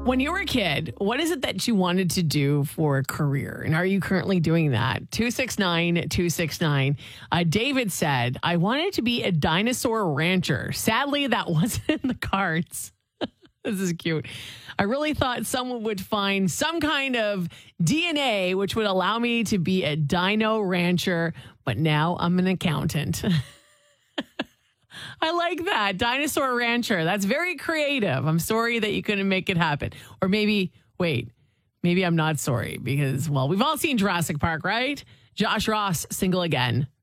When you were a kid, what is it that you wanted to do for a career? And are you currently doing that? 269-269. David said, I wanted to be a dinosaur rancher. Sadly, that wasn't in the cards. This is cute. I really thought someone would find some kind of DNA which would allow me to be a dino rancher, but now I'm an accountant. I like that. Dinosaur rancher. That's very creative. I'm sorry that you couldn't make it happen. Or maybe I'm not sorry because, well, we've all seen Jurassic Park, right? Josh Ross, Single Again.